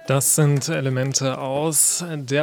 Das sind Elemente aus der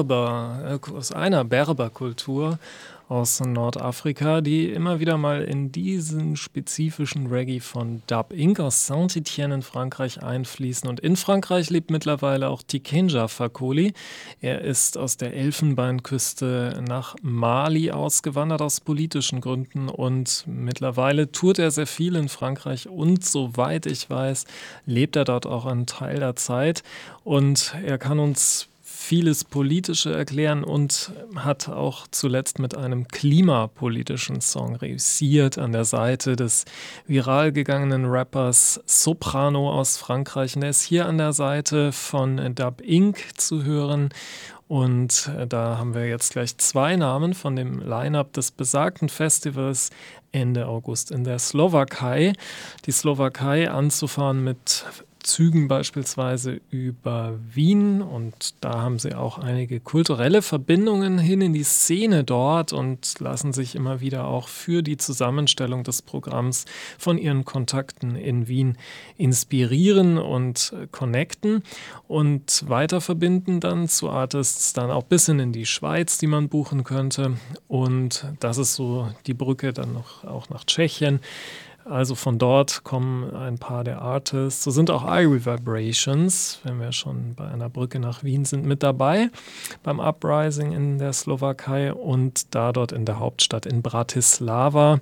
aus einer Berberkultur aus Nordafrika, die immer wieder mal in diesen spezifischen Reggae von Dub Inc. aus Saint-Étienne in Frankreich einfließen. Und in Frankreich lebt mittlerweile auch Tikenja Fakoly. Er ist aus der Elfenbeinküste nach Mali ausgewandert aus politischen Gründen und mittlerweile tourt er sehr viel in Frankreich und soweit ich weiß, lebt er dort auch einen Teil der Zeit. Und er kann uns vieles Politische erklären und hat auch zuletzt mit einem klimapolitischen Song reüssiert an der Seite des viral gegangenen Rappers Soprano aus Frankreich. Und er ist hier an der Seite von Dub Inc. zu hören. Und da haben wir jetzt gleich zwei Namen von dem Line-Up des besagten Festivals Ende August in der Slowakei. Die Slowakei anzufahren mit Zügen beispielsweise über Wien, und da haben sie auch einige kulturelle Verbindungen hin in die Szene dort und lassen sich immer wieder auch für die Zusammenstellung des Programms von ihren Kontakten in Wien inspirieren und connecten und weiter verbinden dann zu Artists dann auch bis hin in die Schweiz, die man buchen könnte, und das ist so die Brücke dann noch auch nach Tschechien. Also von dort kommen ein paar der Artists. So sind auch iReverberations, wenn wir schon bei einer Brücke nach Wien sind, mit dabei beim Uprising in der Slowakei und da dort in der Hauptstadt in Bratislava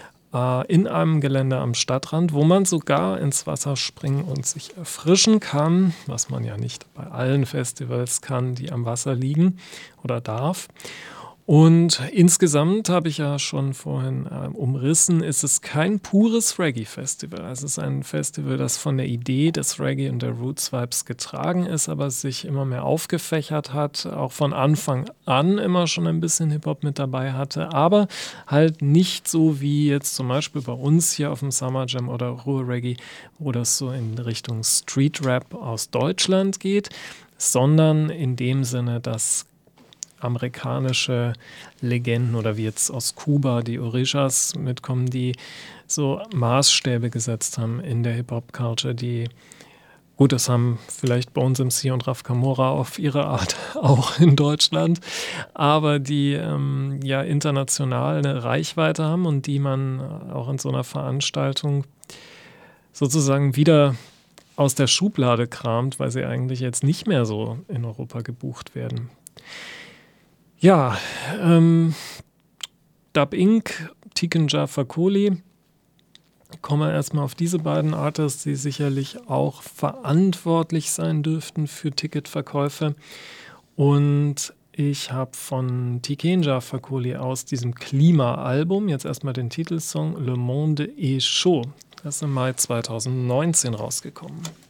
in einem Gelände am Stadtrand, wo man sogar ins Wasser springen und sich erfrischen kann, was man ja nicht bei allen Festivals kann, die am Wasser liegen oder darf. Und insgesamt, habe ich ja schon vorhin umrissen, ist es kein pures Reggae-Festival. Es ist ein Festival, das von der Idee des Reggae und der Roots-Vibes getragen ist, aber sich immer mehr aufgefächert hat, auch von Anfang an immer schon ein bisschen Hip-Hop mit dabei hatte, aber halt nicht so wie jetzt zum Beispiel bei uns hier auf dem Summer Jam oder Ruhr-Reggae, wo das so in Richtung Street-Rap aus Deutschland geht, sondern in dem Sinne, dass amerikanische Legenden oder wie jetzt aus Kuba die Orishas mitkommen, die so Maßstäbe gesetzt haben in der Hip-Hop-Culture, die, gut, das haben vielleicht Bones MC und Raf Camora auf ihre Art auch in Deutschland, aber die ja international eine Reichweite haben und die man auch in so einer Veranstaltung sozusagen wieder aus der Schublade kramt, weil sie eigentlich jetzt nicht mehr so in Europa gebucht werden. Ja, Dub Inc., Tikenja Fakoly. Kommen wir erstmal auf diese beiden Artists, die sicherlich auch verantwortlich sein dürften für Ticketverkäufe. Und ich habe von Tikenja Fakoly aus diesem Klima-Album jetzt erstmal den Titelsong Le Monde est chaud. Das ist im Mai 2019 rausgekommen.